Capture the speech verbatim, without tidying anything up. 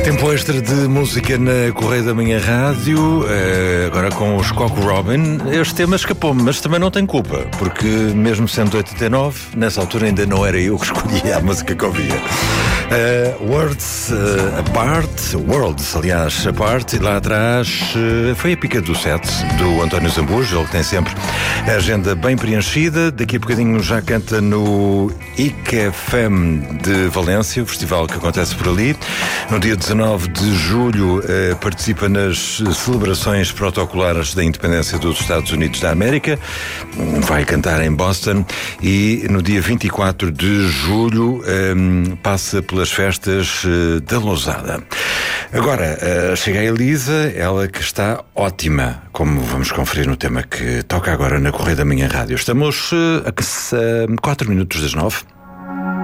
Tempo extra de música na Correia da Manhã Rádio, agora com os Coco Robin. Este tema escapou-me, mas também não tem culpa, porque mesmo sendo oitenta e nove, nessa altura ainda não era eu que escolhia a música que ouvia. Uh, Worlds uh, Apart, Worlds, aliás, Apart, e lá atrás uh, foi a pica do set do António Zambujo, ele que tem sempre a agenda bem preenchida. Daqui a bocadinho já canta no I C F M de Valência, o festival que acontece por ali. No dia dezanove de julho uh, participa nas celebrações protocolares da independência dos Estados Unidos da América, vai cantar em Boston, e no dia vinte e quatro de julho um, passa pela as festas uh, da Lousada. Agora, uh, chega a Elisa, ela que está ótima, como vamos conferir no tema que toca agora na Correia da Manhã Rádio. Estamos uh, a quatro minutos das nove.